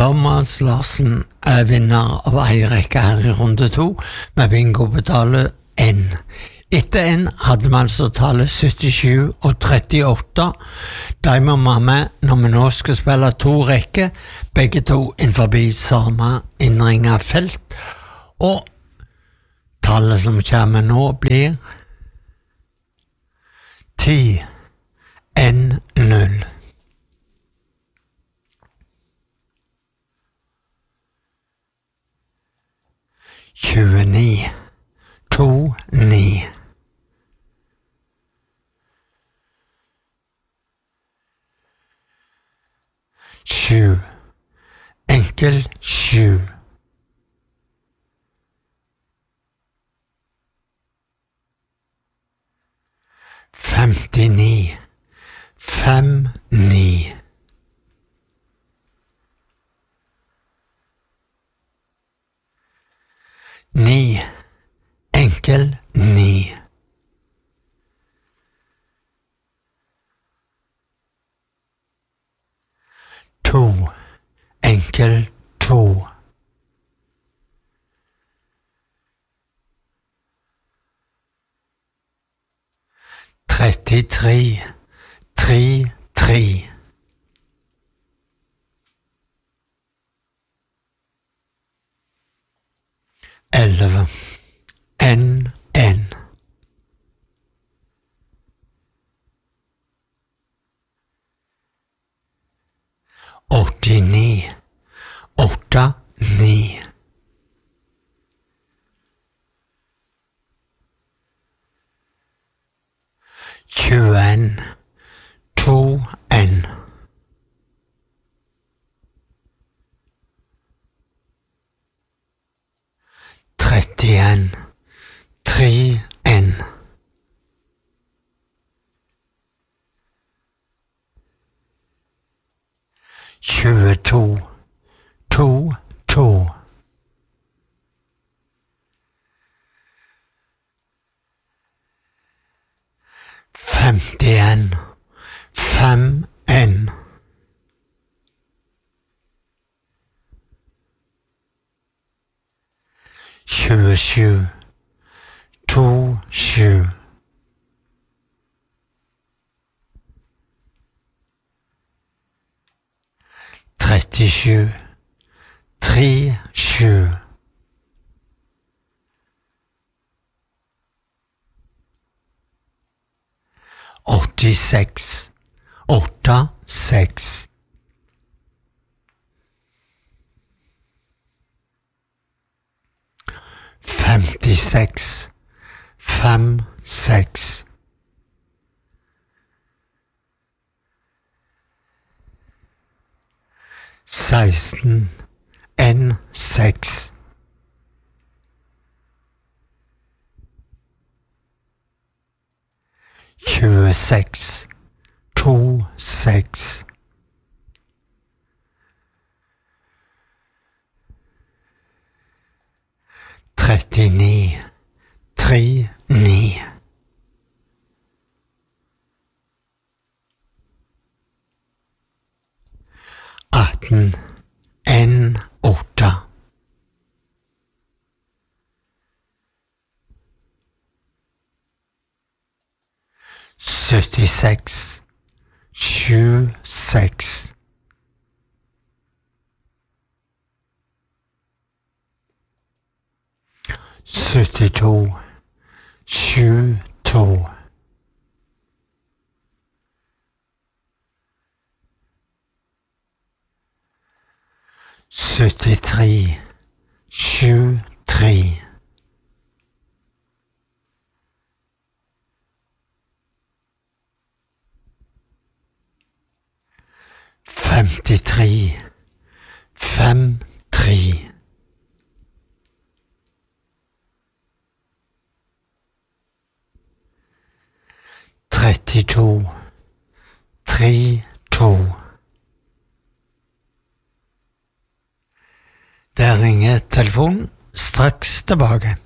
Thomas Larsen er vinner av en rekke her i runde 2 med bingo på tallet N. Etter N hadde vi altså tallet 77 og 38. De må vi med når vi nå skal spille 2 rekker, begge 2 innenfor samme innringet felt. Og tallet som kommer nå blir 10 N0. 29 29 7 enkel 7 59 59 9 enkel 9 2 enkel 2 33 3 3 11 N N 89 8 9 21 2 N 31 3 N 22 2 2 51 5 N 27 2 7 37 3 7 86 8 6 56 5 6 16 N 6 26 2 6 39 3 9 18 N 8 76 7 6 72 7 2 73 7 3 53 5 3 32 3 2 Der ringer telefonen straks tilbake.